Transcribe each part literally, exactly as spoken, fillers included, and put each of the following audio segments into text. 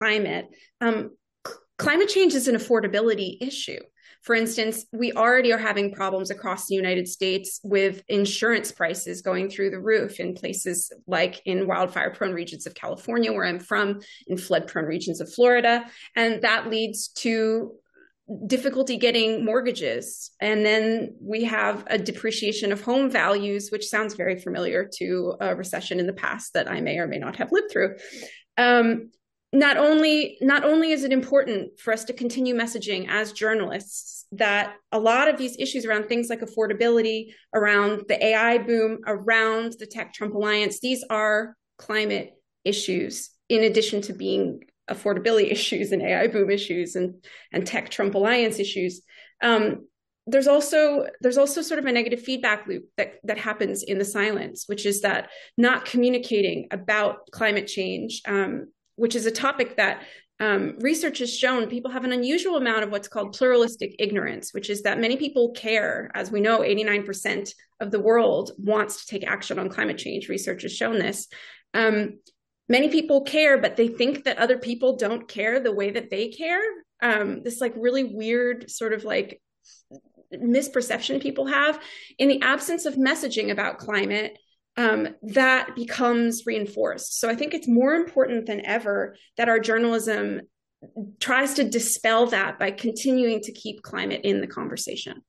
climate, um, c- climate change is an affordability issue. For instance, we already are having problems across the United States with insurance prices going through the roof in places like in wildfire prone regions of California, where I'm from, in flood prone regions of Florida. And that leads to difficulty getting mortgages. And then we have a depreciation of home values, which sounds very familiar to a recession in the past that I may or may not have lived through. Um, not only not only is it important for us to continue messaging as journalists that a lot of these issues around things like affordability, around the A I boom, around the Tech Trump Alliance, these are climate issues in addition to being affordability issues and A I boom issues and, and Tech Trump Alliance issues. Um, there's also there's also sort of a negative feedback loop that, that happens in the silence, which is that not communicating about climate change, um, which is a topic that um, research has shown people have an unusual amount of what's called pluralistic ignorance, which is that many people care. As we know, eighty-nine percent of the world wants to take action on climate change. Research has shown this. Um, many people care, but they think that other people don't care the way that they care. Um, this like really weird sort of like misperception people have. In the absence of messaging about climate, um, that becomes reinforced. So I think it's more important than ever that our journalism tries to dispel that by continuing to keep climate in the conversation.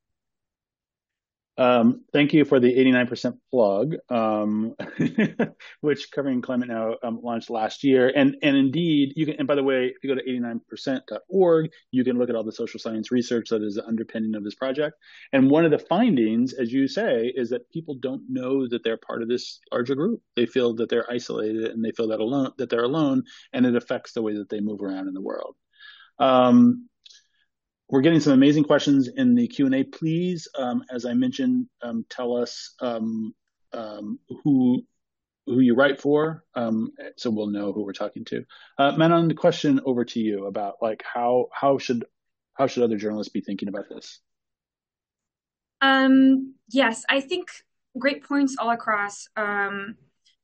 Um, thank you for the eighty-nine percent plug, um, which Covering Climate Now um, launched last year. And and indeed, you can, and by the way, if you go to eighty-nine percent dot org, you can look at all the social science research that is the underpinning of this project. And one of the findings, as you say, is that people don't know that they're part of this larger group. They feel that they're isolated and they feel that alone, that they're alone, and it affects the way that they move around in the world. Um, We're getting some amazing questions in the Q and A. Please, um, as I mentioned, um, tell us um, um, who who you write for, um, so we'll know who we're talking to. Uh, Manon, the question over to you about like how how should how should other journalists be thinking about this? Um, yes, I think great points all across. Um,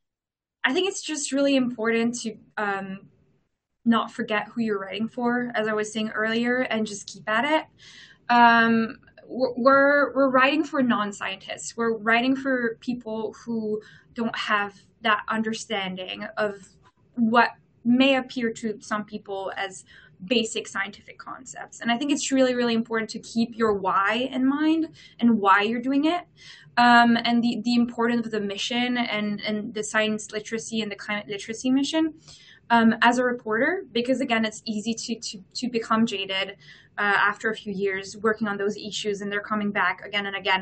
I think it's just really important to um, not forget who you're writing for, as I was saying earlier, and just keep at it. Um, we're we're writing for non-scientists. We're writing for people who don't have that understanding of what may appear to some people as basic scientific concepts. And I think it's really, really important to keep your why in mind and why you're doing it. Um, and the, the importance of the mission and, and the science literacy and the climate literacy mission. Um, as a reporter, because again, it's easy to to to become jaded uh, after a few years working on those issues, and they're coming back again and again.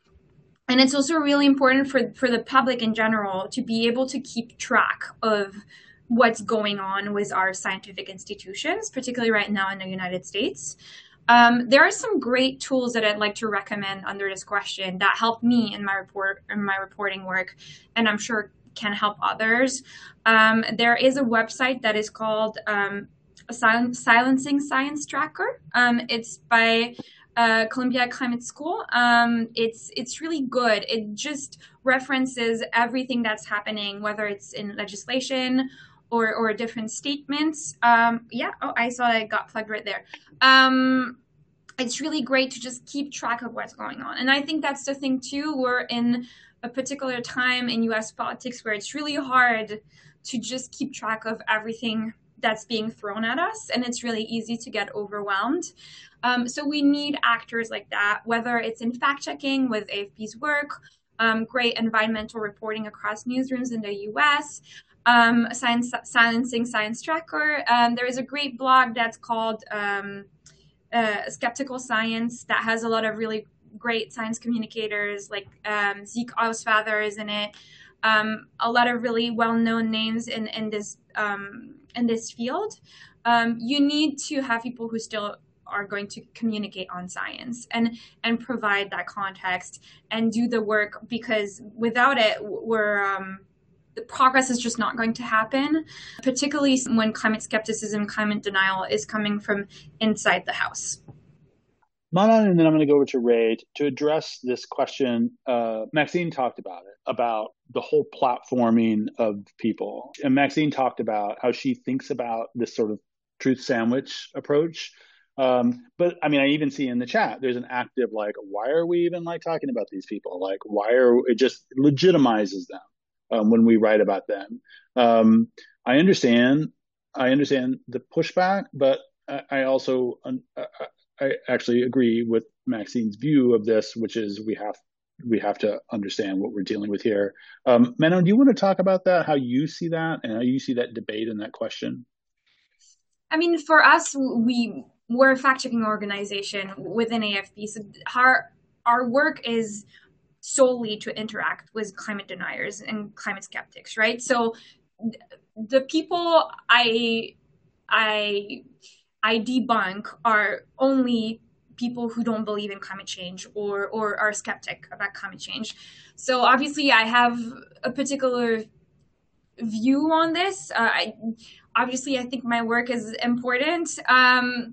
And it's also really important for for the public in general to be able to keep track of what's going on with our scientific institutions, particularly right now in the United States. Um, there are some great tools that I'd like to recommend under this question that help me in my report in my reporting work, and I'm sure can help others. Um, there is a website that is called um, Sil- Silencing Science Tracker. Um, it's by uh, Columbia Climate School. Um, it's it's really good. It just references everything that's happening, whether it's in legislation or or different statements. Um, yeah. Oh, I saw that it got plugged right there. Um, it's really great to just keep track of what's going on, and I think that's the thing too. We're in a particular time in U S politics where it's really hard to just keep track of everything that's being thrown at us, and it's really easy to get overwhelmed. Um, so we need actors like that, whether it's in fact-checking with A F P's work, um, great environmental reporting across newsrooms in the U S, um, science, Silencing Science Tracker. Um, there is a great blog that's called um, uh, Skeptical Science that has a lot of really great science communicators like um, Zeke Ausfather is in it. Um, a lot of really well-known names in in this um, in this field. Um, you need to have people who still are going to communicate on science and and provide that context and do the work, because without it, we're um, the progress is just not going to happen, particularly when climate skepticism, climate denial is coming from inside the house. Manon, and then I'm going to go over to Ray to address this question. Uh, Maxine talked about it, about the whole platforming of people. And Maxine talked about how she thinks about this sort of truth sandwich approach. Um, but I mean, I even see in the chat, there's an active, like, why are we even like talking about these people? Like, why are, it just legitimizes them um, when we write about them. Um, I understand, I understand the pushback, but I, I also, I, I actually agree with Maxine's view of this, which is we have, we have to understand what we're dealing with here. Um, Manon, do you want to talk about that? How you see that and how you see that debate and that question? I mean, for us, we we're a fact-checking organization within A F P, so our our work is solely to interact with climate deniers and climate skeptics, right? So the people I I I debunk are only people who don't believe in climate change or or are skeptic about climate change. So obviously, I have a particular view on this. Uh, I, obviously, I think my work is important. Um,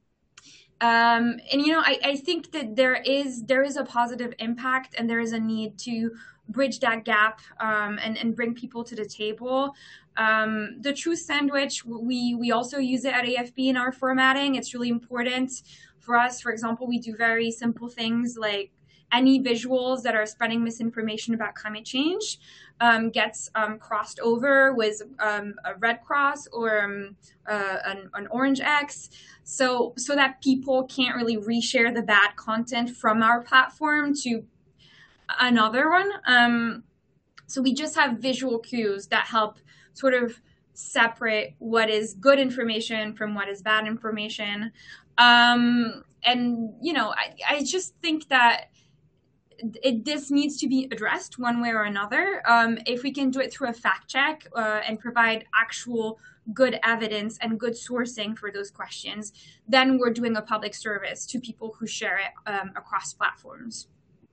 um, and, you know, I, I think that there is there is a positive impact and there is a need to bridge that gap um, and, and bring people to the table. Um, the truth sandwich, we, we also use it at A F P in our formatting. It's really important for us. For example, we do very simple things like any visuals that are spreading misinformation about climate change um, gets um, crossed over with um, a red cross or um, uh, an, an orange X, so so that people can't really reshare the bad content from our platform to another one. Um, so we just have visual cues that help sort of separate what is good information from what is bad information. Um, and, you know, I, I just think that It, this needs to be addressed one way or another. Um, if we can do it through a fact check uh, and provide actual good evidence and good sourcing for those questions, then we're doing a public service to people who share it um, across platforms.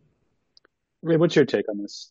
Ray, what's your take on this?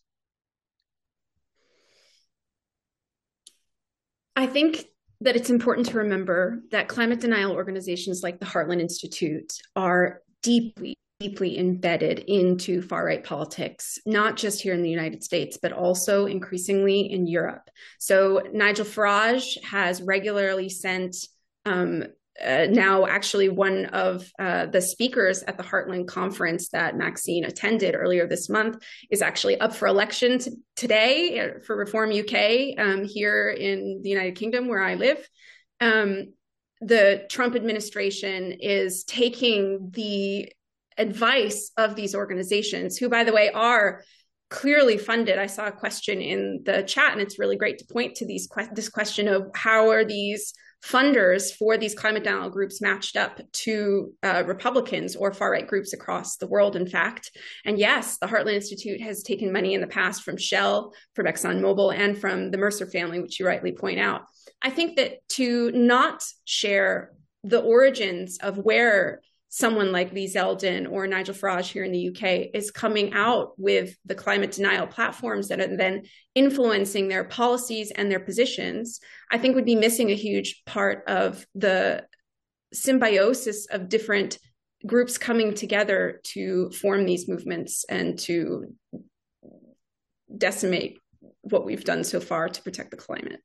I think that it's important to remember that climate denial organizations like the Heartland Institute are deeply deeply embedded into far-right politics, not just here in the United States, but also increasingly in Europe. So Nigel Farage has regularly sent, um, uh, now actually one of uh, the speakers at the Heartland conference that Maxine attended earlier this month is actually up for election t- today for Reform U K um, here in the United Kingdom where I live. Um, the Trump administration is taking the advice of these organizations, who, by the way, are clearly funded. I saw a question in the chat, and it's really great to point to these this question of how are these funders for these climate denial groups matched up to uh, Republicans or far-right groups across the world, in fact. And yes, the Heartland Institute has taken money in the past from Shell, from ExxonMobil, and from the Mercer family, which you rightly point out. I think that to not share the origins of where someone like Lee Zeldin or Nigel Farage here in the U K is coming out with the climate denial platforms that are then influencing their policies and their positions, I think would be missing a huge part of the symbiosis of different groups coming together to form these movements and to decimate what we've done so far to protect the climate.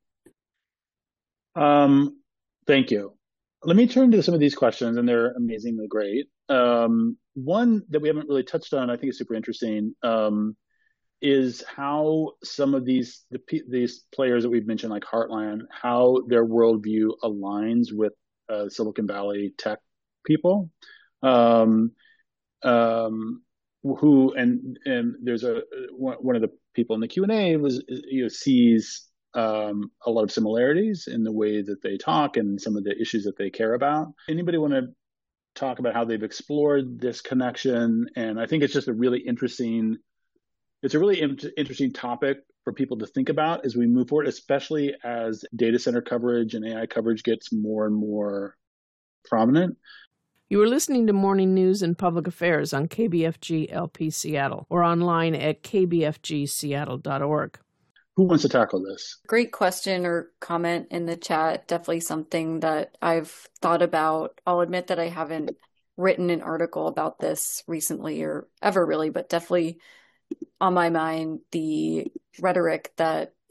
Um, thank you. Let me turn to some of these questions, and they're amazingly great. Um, one that we haven't really touched on, I think is super interesting, um, is how some of these the, these players that we've mentioned, like Heartland, how their worldview aligns with uh, Silicon Valley tech people, um, um, who and and there's a one of the people in the Q and A was you know sees. Um, a lot of similarities in the way that they talk and some of the issues that they care about. Anybody want to talk about how they've explored this connection? And I think it's just a really interesting, it's a really in- interesting topic for people to think about as we move forward, especially as data center coverage and A I coverage gets more and more prominent. You are listening to Morning News and Public Affairs on K B F G L P Seattle or online at k b f g seattle dot org. Who wants to tackle this? Great question or comment in the chat. Definitely something that I've thought about. I'll admit that I haven't written an article about this recently or ever really, but definitely on my mind, the rhetoric that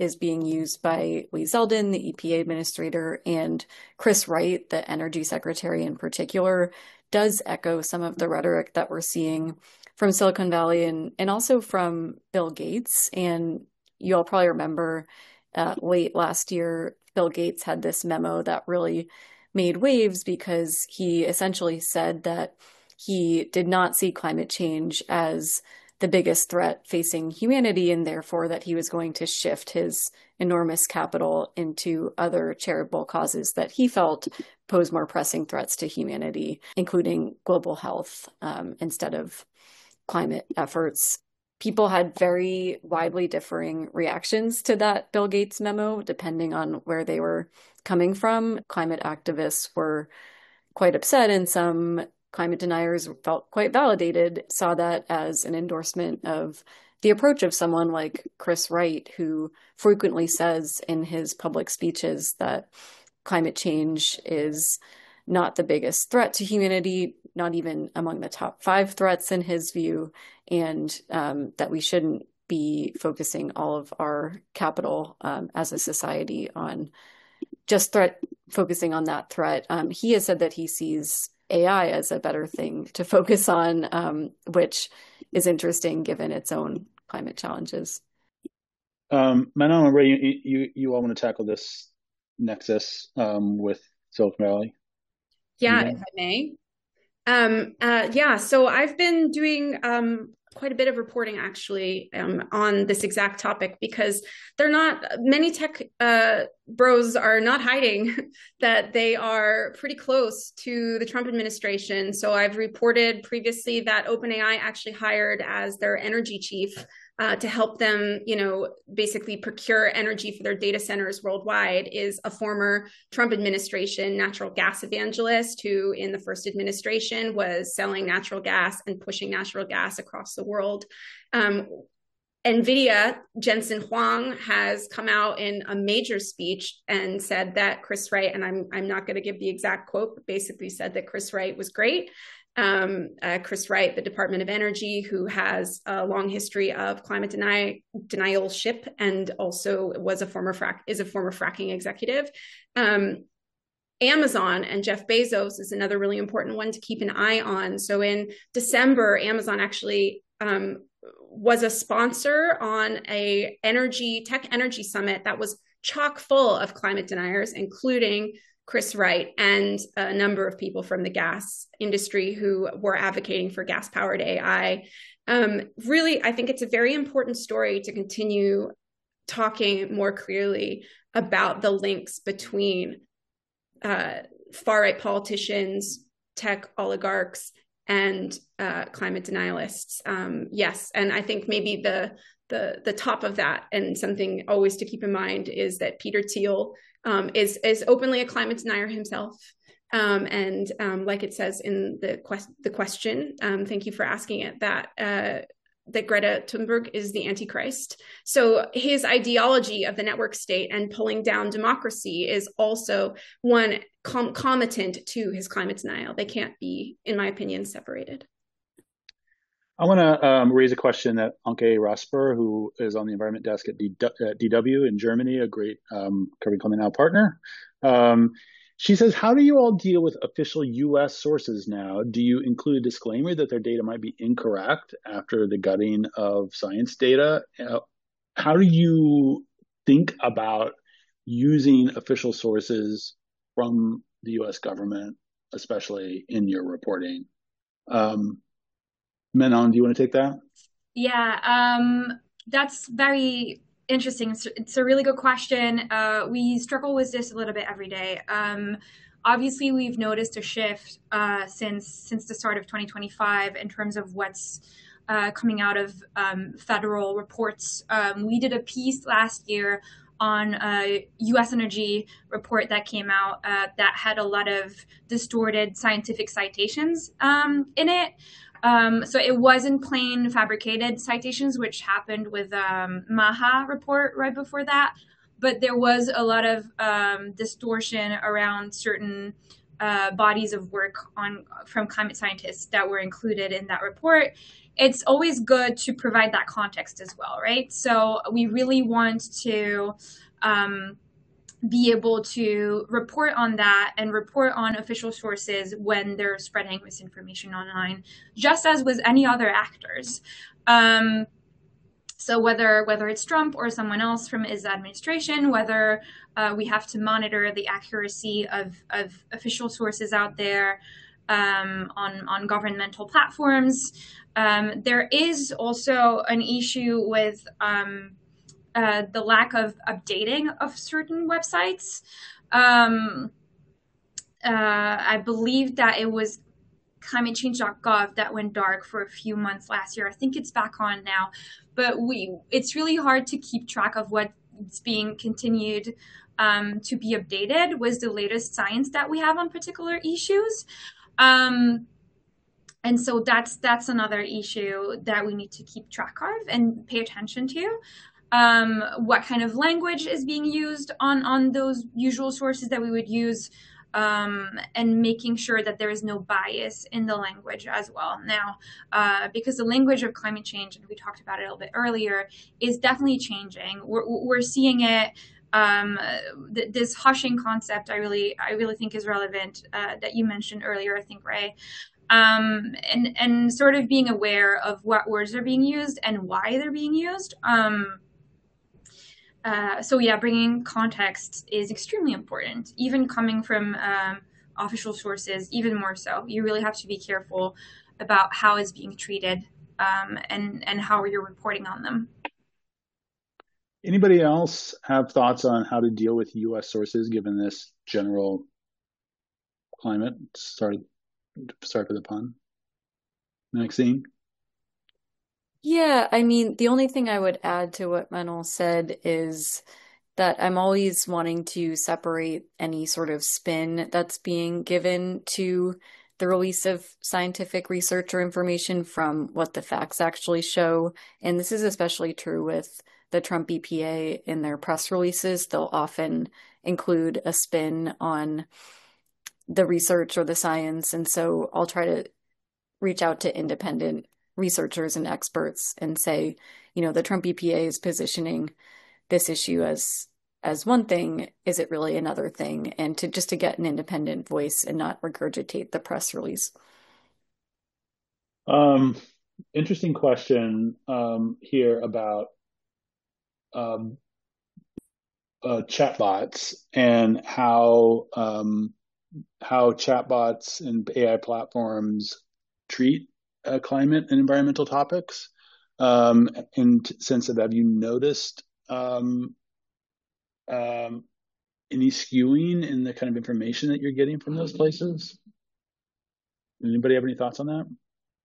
is being used by Lee Zeldin, the E P A administrator, and Chris Wright, the energy secretary in particular, does echo some of the rhetoric that we're seeing from Silicon Valley and, and also from Bill Gates. And you all probably remember uh, late last year, Bill Gates had this memo that really made waves because he essentially said that he did not see climate change as the biggest threat facing humanity, and therefore that he was going to shift his enormous capital into other charitable causes that he felt pose more pressing threats to humanity, including global health, um, instead of climate efforts. People had very widely differing reactions to that Bill Gates memo, depending on where they were coming from. Climate activists were quite upset, and some climate deniers felt quite validated, saw that as an endorsement of the approach of someone like Chris Wright, who frequently says in his public speeches that climate change is not the biggest threat to humanity, not even among the top five threats in his view, and um, that we shouldn't be focusing all of our capital um, as a society on just threat, focusing on that threat. Um, he has said that he sees A I as a better thing to focus on, um, which is interesting given its own climate challenges. Um, Manon and Ray, you, you, you all want to tackle this nexus um, with Silicon Valley? Yeah, if I may. Um, uh, yeah, so I've been doing um, quite a bit of reporting actually um, on this exact topic because they're not, many tech uh, bros are not hiding that they are pretty close to the Trump administration. So I've reported previously that OpenAI actually hired as their energy chief Uh, to help them, you know, basically procure energy for their data centers worldwide is a former Trump administration natural gas evangelist who in the first administration was selling natural gas and pushing natural gas across the world. Um, NVIDIA, Jensen Huang, has come out in a major speech and said that Chris Wright, and I'm, I'm not going to give the exact quote, but basically said that Chris Wright was great. Um, uh, Chris Wright, the Department of Energy, who has a long history of climate deny, denialship and also was a former frac is a former fracking executive. Um, Amazon and Jeff Bezos is another really important one to keep an eye on. So in December, Amazon actually um, was a sponsor on a energy tech energy summit that was chock full of climate deniers, including Chris Wright and a number of people from the gas industry who were advocating for gas-powered A I. Um, really, I think it's a very important story to continue talking more clearly about the links between uh, far-right politicians, tech oligarchs, and uh, climate denialists. Um, yes, and I think maybe the the the top of that, and something always to keep in mind, is that Peter Thiel um, is is openly a climate denier himself. Um, and um, like it says in the quest the question, um, thank you for asking it, that uh, that Greta Thunberg is the Antichrist. So his ideology of the network state and pulling down democracy is also one com concomitant to his climate denial. They can't be, in my opinion, separated. I want to um, raise a question that Anke Rasper, who is on the environment desk at D W in Germany, a great um, Covering Climate Now partner. Um, she says, how do you all deal with official U S sources now? Do you include a disclaimer that their data might be incorrect after the gutting of science data? Uh, how do you think about using official sources from the U S government, especially in your reporting? Um, Manon, do you want to take that? Yeah, um, that's very interesting. It's, it's a really good question. Uh, we struggle with this a little bit every day. Um, obviously, we've noticed a shift uh, since since the start of twenty twenty-five in terms of what's uh, coming out of um, federal reports. Um, we did a piece last year on a U S energy report that came out uh, that had a lot of distorted scientific citations um, in it. Um, so it wasn't plain fabricated citations, which happened with um, Maha report right before that. But there was a lot of um, distortion around certain uh, bodies of work on from climate scientists that were included in that report, it's always good to provide that context as well, right? So we really want to um, be able to report on that and report on official sources when they're spreading misinformation online, just as with any other actors. Um, so whether whether it's Trump or someone else from his administration, whether uh, we have to monitor the accuracy of, of official sources out there um, on, on governmental platforms. Um, there is also an issue with um, Uh, the lack of updating of certain websites. Um, uh, I believe that it was climate change dot gov that went dark for a few months last year. I think it's back on now, but we it's really hard to keep track of what's being continued um, to be updated with the latest science that we have on particular issues. Um, and so that's that's another issue that we need to keep track of and pay attention to. Um, what kind of language is being used on, on those usual sources that we would use, um, and making sure that there is no bias in the language as well. Now, uh, because the language of climate change, and we talked about it a little bit earlier, is definitely changing. We're, we're seeing it. Um, th- this hushing concept, I really, I really think is relevant, uh, that you mentioned earlier, I think, Ray. Um, and, and sort of being aware of what words are being used and why they're being used. Um, Uh, so yeah, bringing context is extremely important, even coming from um, official sources, even more so. You really have to be careful about how it's being treated um, and, and how you're reporting on them. Anybody else have thoughts on how to deal with U S sources given this general climate? Sorry, sorry for the pun. Maxine? Yeah, I mean, the only thing I would add to what Manuel said is that I'm always wanting to separate any sort of spin that's being given to the release of scientific research or information from what the facts actually show. And this is especially true with the Trump E P A in their press releases. They'll often include a spin on the research or the science. And so I'll try to reach out to independent researchers and experts and say, you know, the Trump E P A is positioning this issue as as one thing. Is it really another thing? And to just to get an independent voice and not regurgitate the press release. Um, interesting question um, here about um, uh, chatbots and how um, how chatbots and A I platforms treat Uh, climate and environmental topics. Um, in t- sense of, have you noticed um, um, any skewing in the kind of information that you're getting from those places? Anybody have any thoughts on that?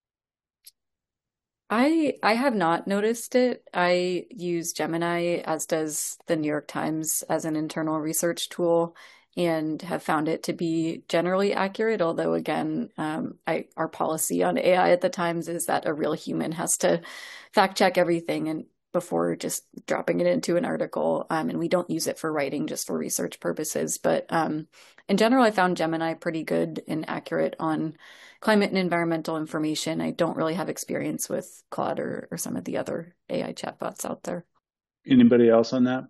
I I have not noticed it. I use Gemini, as does the New York Times, as an internal research tool, and have found it to be generally accurate. Although, again, um, I, our policy on A I at the Times is that a real human has to fact check everything and before just dropping it into an article. Um, and we don't use it for writing, just for research purposes. But um, in general, I found Gemini pretty good and accurate on climate and environmental information. I don't really have experience with Claude or, or some of the other A I chatbots out there. Anybody else on that?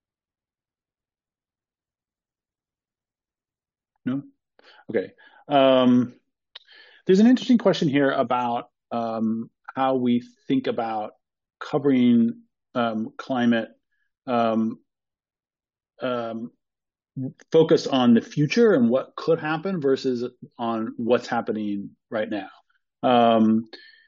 No? Okay. Um, there's an interesting question here about um, how we think about covering um, climate um, um, focused on the future and what could happen versus on what's happening right now. Um,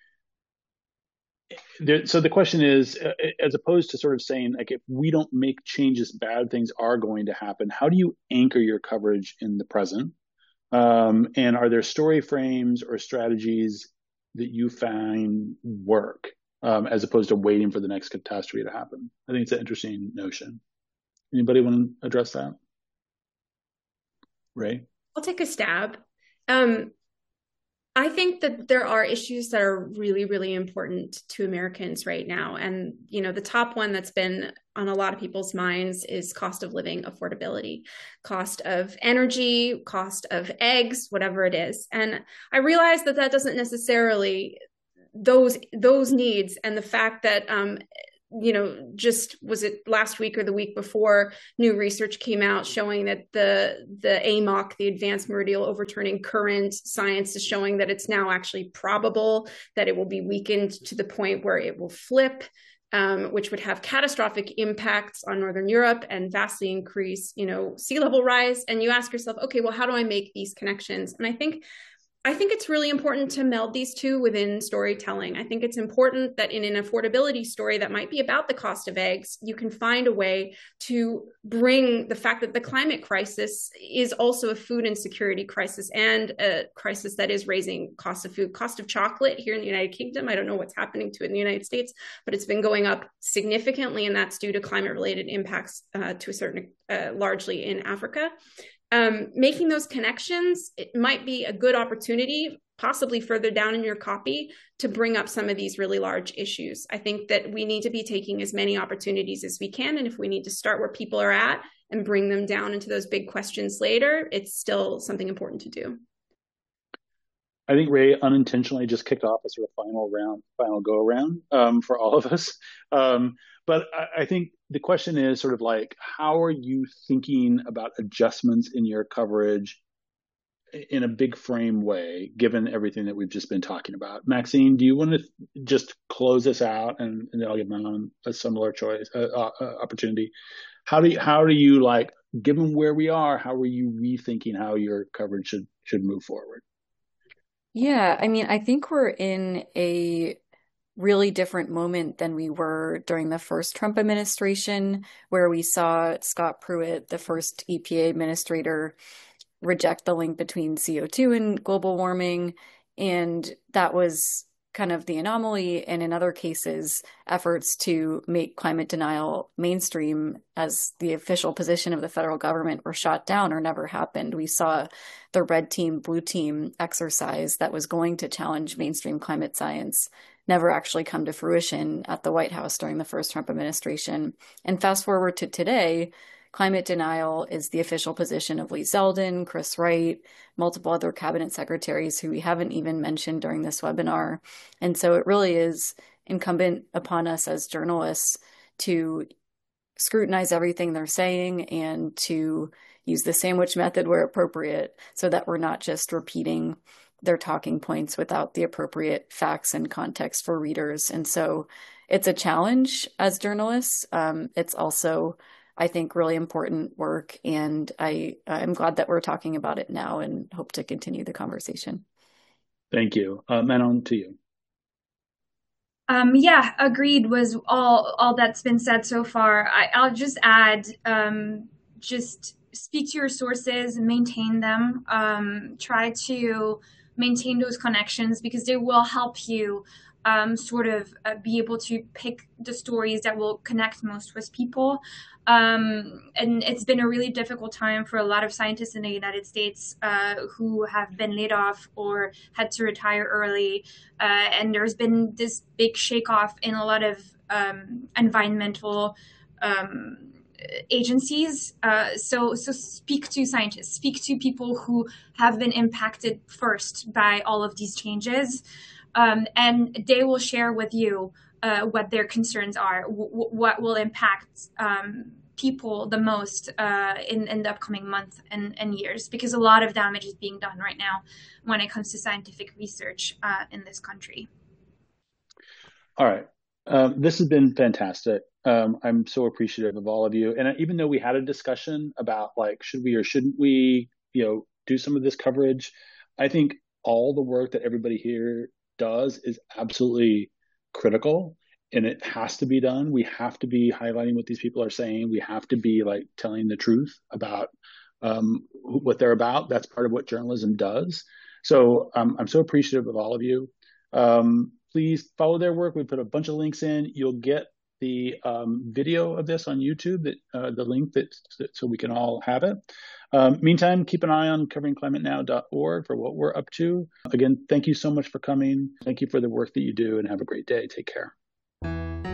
there, so the question is, as opposed to sort of saying, like, if we don't make changes, bad things are going to happen. How do you anchor your coverage in the present? Um, and are there story frames or strategies that you find work um, as opposed to waiting for the next catastrophe to happen? I think it's an interesting notion. Anybody want to address that? Ray? I'll take a stab. Um, I think that there are issues that are really, really important to Americans right now. And, you know, the top one that's been on a lot of people's minds is cost of living affordability, cost of energy, cost of eggs, whatever it is. And I realize that that doesn't necessarily, those, those needs and the fact that, um, you know, just was it last week or the week before, new research came out showing that the the A M O C, the Advanced Meridional Overturning Current, science is showing that it's now actually probable that it will be weakened to the point where it will flip, um, which would have catastrophic impacts on Northern Europe and vastly increase, you know, sea level rise. And you ask yourself, okay, well, how do I make these connections? And I think I think it's really important to meld these two within storytelling. I think it's important that in an affordability story that might be about the cost of eggs, you can find a way to bring the fact that the climate crisis is also a food insecurity crisis and a crisis that is raising cost of food. Cost of chocolate here in the United Kingdom, I don't know what's happening to it in the United States, but it's been going up significantly, and that's due to climate-related impacts uh, to a certain, uh, largely in Africa. Um, making those connections, it might be a good opportunity, possibly further down in your copy, to bring up some of these really large issues. I think that we need to be taking as many opportunities as we can. And if we need to start where people are at and bring them down into those big questions later, it's still something important to do. I think Ray unintentionally just kicked off a sort of final round, final go around um, for all of us. Um, but I, I think the question is sort of like, how are you thinking about adjustments in your coverage in a big frame way, given everything that we've just been talking about? Maxine, do you want to just close this out, and, and then I'll give Manon a similar choice uh, uh, opportunity? How do you, how do you like, given where we are, how are you rethinking how your coverage should should move forward? Yeah, I mean, I think we're in a really different moment than we were during the first Trump administration, where we saw Scott Pruitt, the first E P A administrator, reject the link between C O two and global warming. And that was kind of the anomaly. And in other cases, efforts to make climate denial mainstream as the official position of the federal government were shot down or never happened. We saw the red team, blue team exercise that was going to challenge mainstream climate science never actually come to fruition at the White House during the first Trump administration. And fast forward to today, climate denial is the official position of Lee Zeldin, Chris Wright, multiple other cabinet secretaries who we haven't even mentioned during this webinar. And so it really is incumbent upon us as journalists to scrutinize everything they're saying and to use the sandwich method where appropriate, so that we're not just repeating their talking points without the appropriate facts and context for readers. And so it's a challenge as journalists. Um, it's also, I think, really important work. And I, I'm glad that we're talking about it now and hope to continue the conversation. Thank you. Uh, Manon, to you. Um, yeah, agreed was all, all that's been said so far. I, I'll just add, um, just speak to your sources and maintain them. Um, try to maintain those connections, because they will help you um, sort of uh, be able to pick the stories that will connect most with people. Um, and it's been a really difficult time for a lot of scientists in the United States uh, who have been laid off or had to retire early. Uh, and there's been this big shakeoff in a lot of um, environmental um, agencies. Uh, so, so speak to scientists, speak to people who have been impacted first by all of these changes, um, and they will share with you uh, what their concerns are, w- what will impact um, people the most uh, in, in the upcoming month and, and years, because a lot of damage is being done right now when it comes to scientific research uh, in this country. All right. Um, this has been fantastic. Um, I'm so appreciative of all of you. And even though we had a discussion about like, should we or shouldn't we, you know, do some of this coverage, I think all the work that everybody here does is absolutely critical, and it has to be done. We have to be highlighting what these people are saying. We have to be like telling the truth about um, what they're about. That's part of what journalism does. So um, I'm so appreciative of all of you. Um, please follow their work. We put a bunch of links in. You'll get the um, video of this on YouTube, that uh, the link that so we can all have it. Um, meantime, keep an eye on covering climate now dot org for what we're up to. Again, thank you so much for coming. Thank you for the work that you do, and have a great day. Take care.